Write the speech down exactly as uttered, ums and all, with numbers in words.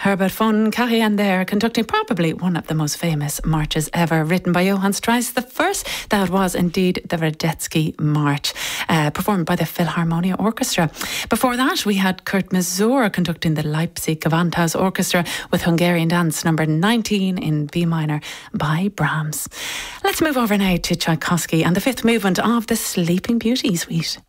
Herbert von Karajan there, conducting probably one of the most famous marches ever, written by Johann Strauss. The first that was indeed the Radetzky March, uh, performed by the Philharmonia Orchestra. Before that, we had Kurt Masur conducting the Leipzig Gewandhaus Orchestra with Hungarian Dance number nineteen in B minor by Brahms. Let's move over now to Tchaikovsky and the fifth movement of the Sleeping Beauty suite.